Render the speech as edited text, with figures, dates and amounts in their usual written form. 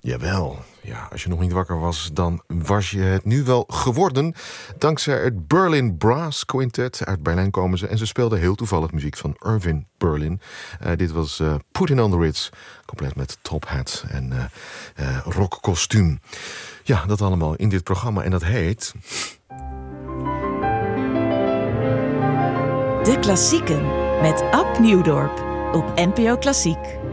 Jawel. Ja, als je nog niet wakker was, dan was je het nu wel geworden. Dankzij het Berlin Brass Quintet. Uit Berlijn komen ze. En ze speelden heel toevallig muziek van Irving Berlin. Dit was Putting on the Ritz. Compleet met top hat en rockkostuum. Ja, dat allemaal in dit programma. En dat heet... De Klassieken met Ab Nieuwdorp op NPO Klassiek.